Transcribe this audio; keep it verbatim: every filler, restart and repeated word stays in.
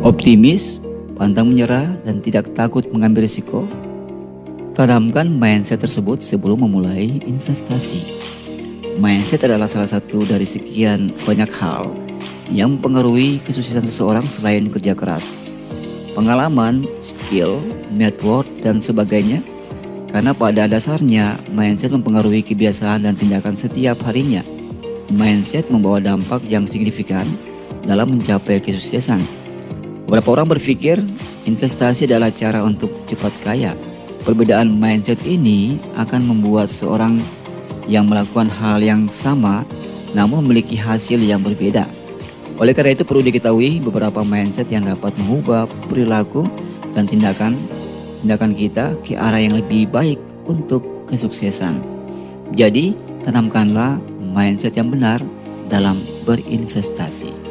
Optimis, pantang menyerah, dan tidak takut mengambil risiko. Tanamkan mindset tersebut sebelum memulai investasi. Mindset adalah salah satu dari sekian banyak hal yang mempengaruhi kesuksesan seseorang selain kerja keras, pengalaman, skill, network, dan sebagainya. Karena pada dasarnya, mindset mempengaruhi kebiasaan dan tindakan setiap harinya. Mindset membawa dampak yang signifikan dalam mencapai kesuksesan. Beberapa orang berpikir investasi adalah cara untuk cepat kaya. Perbedaan mindset ini akan membuat seorang yang melakukan hal yang sama namun memiliki hasil yang berbeda. Oleh karena itu perlu diketahui beberapa mindset yang dapat mengubah perilaku dan tindakan tindakan kita ke arah yang lebih baik untuk kesuksesan. Jadi, tanamkanlah mindset yang benar dalam berinvestasi.